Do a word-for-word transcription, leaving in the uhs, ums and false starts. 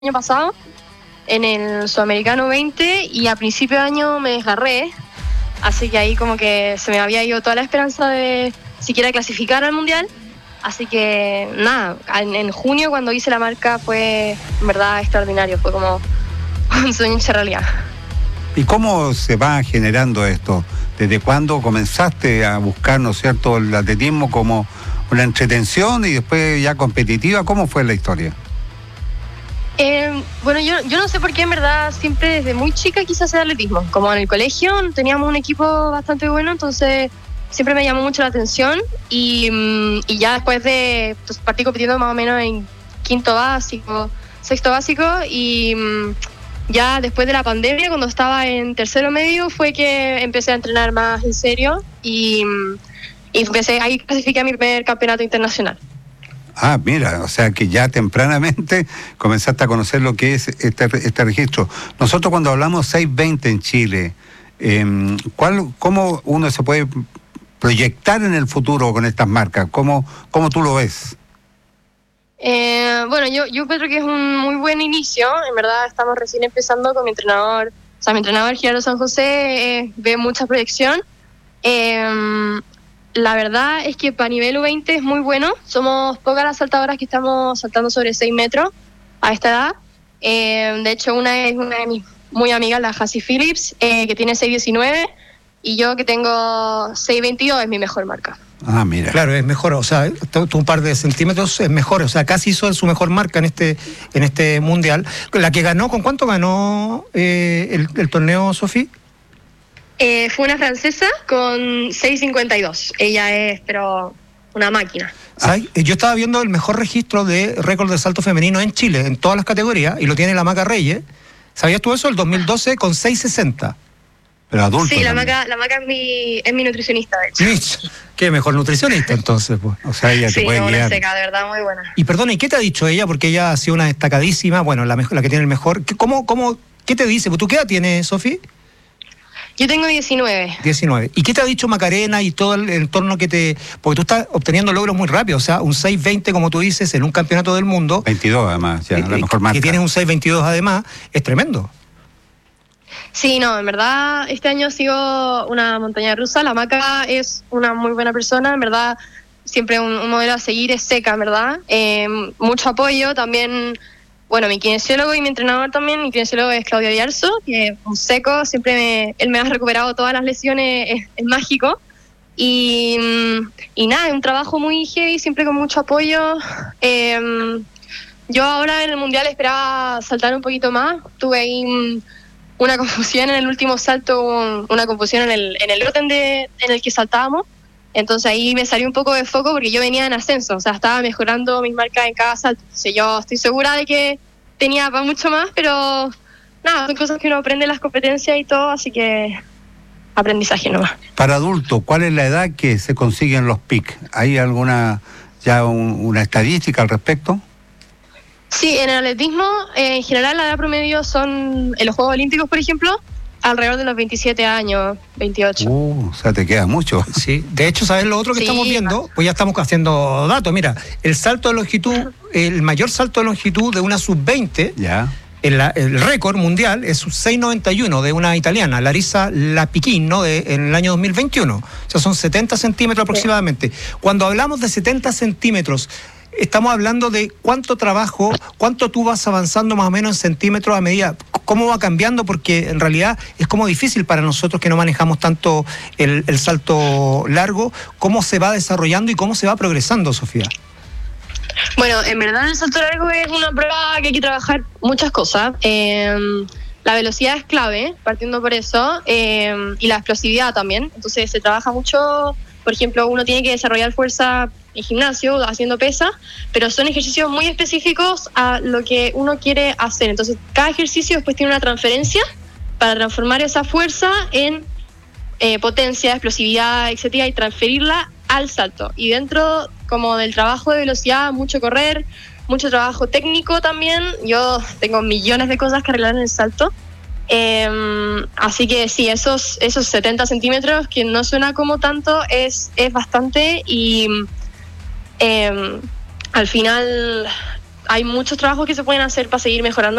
año pasado en el Sudamericano veinte y a principio de año me desgarré, así que ahí como que se me había ido toda la esperanza de siquiera clasificar al Mundial. Así que nada, en, en junio cuando hice la marca fue en verdad extraordinario, fue como un sueño hecho realidad. ¿Y cómo se va generando esto? ¿Desde cuándo comenzaste a buscar, ¿no es cierto?, el atletismo como una entretención y después ya competitiva? ¿Cómo fue la historia? Eh, bueno, yo, yo no sé por qué en verdad siempre desde muy chica quise hacer atletismo. Como en el colegio teníamos un equipo bastante bueno, entonces siempre me llamó mucho la atención y, y ya después de pues, partí compitiendo más o menos en quinto básico, sexto básico y ya después de la pandemia, cuando estaba en tercero medio, fue que empecé a entrenar más en serio y, y empecé, ahí clasifiqué a mi primer campeonato internacional. Ah, mira, o sea que ya tempranamente comenzaste a conocer lo que es este, este registro. Nosotros cuando hablamos seis veinte en Chile, eh, ¿cuál, ¿cómo uno se puede proyectar en el futuro con estas marcas? ¿Cómo, cómo tú lo ves? Eh, bueno, yo, yo creo que es un muy buen inicio. En verdad estamos recién empezando con mi entrenador. O sea, mi entrenador Gerardo San José eh, ve mucha proyección. Eh, la verdad es que para nivel U veinte es muy bueno. Somos pocas las saltadoras que estamos saltando sobre seis metros a esta edad. Eh, de hecho, una es una de mis muy amigas, la Jassy Phillips, eh, que tiene seis diecinueve, y yo que tengo seis veintidós es mi mejor marca. Ah, mira. Claro, es mejor, o sea, un par de centímetros es mejor, o sea, casi hizo su mejor marca en este en este mundial. La que ganó, ¿con cuánto ganó eh, el, el torneo, Sofía? Eh, fue una francesa con seis cincuenta y dos. Ella es, pero, una máquina. ¿Sabes? Yo estaba viendo el mejor registro de récord de salto femenino en Chile, en todas las categorías, y lo tiene la Maca Reyes. ¿Sabías tú eso? El dos mil doce con seis sesenta. Pero adulto. Sí, la Maca, la Maca es mi, es mi nutricionista, de hecho. Qué mejor nutricionista, entonces, pues. O sea, ella te sí, puede no, guiar. una seca, de verdad, muy buena. Y perdona, ¿y qué te ha dicho ella? Porque ella ha sido una destacadísima, bueno, la, mejor, la que tiene el mejor. ¿Cómo, cómo, ¿Qué te dice? ¿Tú qué edad tienes, Sofía? Yo tengo diecinueve. diecinueve. ¿Y qué te ha dicho Macarena y todo el entorno que te...? Porque tú estás obteniendo logros muy rápido, o sea, un seis veinte, como tú dices, en un campeonato del mundo. veintidós, además, ya, eh, la mejor marca. Que tienes un seis veintidós, además, es tremendo. Sí, no, en verdad, este año ha sido una montaña rusa. La Maca es una muy buena persona, en verdad, siempre un, un modelo a seguir, es seca, en verdad. Eh, mucho apoyo, también... Bueno, mi kinesiólogo y mi entrenador también, mi kinesiólogo es Claudio Diarzo, que es un seco, siempre me, él me ha recuperado todas las lesiones, es, es mágico. Y, y nada, es un trabajo muy heavy, siempre con mucho apoyo. Eh, yo ahora en el Mundial esperaba saltar un poquito más, tuve ahí una confusión en el último salto, una confusión en el, en el orden de, en el que saltábamos. Entonces ahí me salió un poco de foco porque yo venía en ascenso, o sea, estaba mejorando mis marcas en cada salto. O sea, yo estoy segura de que tenía para mucho más, pero nada, son cosas que uno aprende en las competencias y todo, así que aprendizaje nomás. Para adultos, ¿cuál es la edad que se consiguen los P I C? ¿Hay alguna ya un, una estadística al respecto? Sí, en el atletismo, eh, en general la edad promedio son, en los Juegos Olímpicos, por ejemplo, alrededor de los veintisiete años, veintiocho. Uh, o sea, te queda mucho. Sí, de hecho, ¿sabes lo otro que sí, estamos viendo? Pues ya estamos haciendo datos. Mira, el salto de longitud, el mayor salto de longitud de una sub veinte, ya. El, el récord mundial es seis noventa y uno de una italiana, Larissa Lapichin, ¿no? De, en el año dos mil veintiuno. O sea, son setenta centímetros aproximadamente. Sí. Cuando hablamos de setenta centímetros, estamos hablando de cuánto trabajo, cuánto tú vas avanzando más o menos en centímetros a medida, cómo va cambiando, porque en realidad es como difícil para nosotros que no manejamos tanto el, el salto largo, cómo se va desarrollando y cómo se va progresando, Sofía. Bueno, en verdad el salto largo es una prueba que hay que trabajar muchas cosas. Eh, la velocidad es clave, partiendo por eso, eh, y la explosividad también. Entonces se trabaja mucho, por ejemplo, uno tiene que desarrollar fuerza en gimnasio, haciendo pesas, pero son ejercicios muy específicos a lo que uno quiere hacer. Entonces, cada ejercicio después tiene una transferencia para transformar esa fuerza en eh, potencia, explosividad, etcétera, y transferirla al salto. Y dentro como del trabajo de velocidad, mucho correr, mucho trabajo técnico también. Yo tengo millones de cosas que arreglar en el salto. Eh, así que sí, esos, esos setenta centímetros, que no suena como tanto, es, es bastante y... Eh, al final hay muchos trabajos que se pueden hacer para seguir mejorando